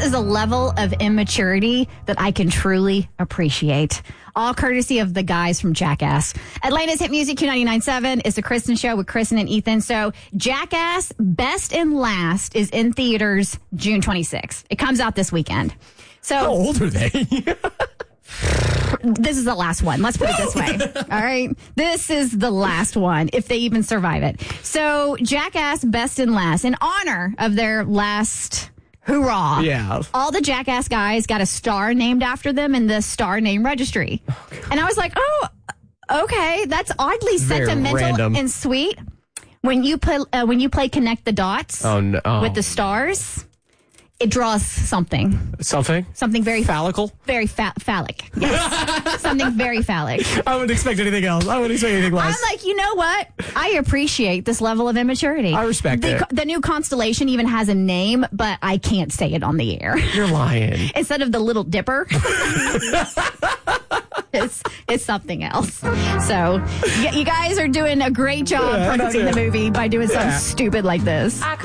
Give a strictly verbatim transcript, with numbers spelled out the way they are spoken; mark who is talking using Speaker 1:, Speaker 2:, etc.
Speaker 1: is a level of immaturity that I can truly appreciate. All courtesy of the guys from Jackass. Atlanta's Hit Music Q ninety-nine point seven is the Kristen Show with Kristen and Ethan. So Jackass Best and Last is in theaters June twenty-sixth. It comes out this weekend. So
Speaker 2: how old are they?
Speaker 1: This is the last one. Let's put it this way. All right. This is the last one, if they even survive it. So Jackass Best and Last, in honor of their last hoorah.
Speaker 2: Yeah.
Speaker 1: All the Jackass guys got a star named after them in the star name registry. Oh, and I was like, oh, okay. That's oddly
Speaker 2: Very
Speaker 1: sentimental
Speaker 2: random.
Speaker 1: and sweet. When you play, uh, when you play Connect the Dots
Speaker 2: Oh, no. Oh.
Speaker 1: with the stars, it draws something.
Speaker 2: Something?
Speaker 1: Something very
Speaker 2: Phallical?
Speaker 1: Very fa- phallic. Yes. Something very phallic.
Speaker 2: I wouldn't expect anything else. I wouldn't expect anything less.
Speaker 1: I'm like, you know what? I appreciate this level of immaturity.
Speaker 2: I respect
Speaker 1: the,
Speaker 2: it.
Speaker 1: The new constellation even has a name, but I can't say it on the air.
Speaker 2: You're lying.
Speaker 1: Instead of the Little Dipper, it's it's something else. So, y- you guys are doing a great job
Speaker 2: Yeah,
Speaker 1: promoting the
Speaker 2: that's it.
Speaker 1: movie by doing something
Speaker 2: Yeah.
Speaker 1: stupid like this.